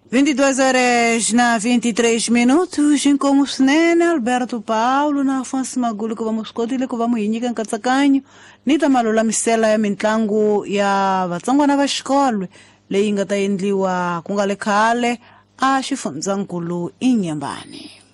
22h23, como Sinene, Alberto Paulo, na Afonso Magulu, que vamos escutar, que vamos inhika nkatsakanyo, nita malula misela ya mitlangu ya vatsangwa na vaxikolo, leyi nga ta endliwa ku nga le khale a xifundzhankulu iNyembani.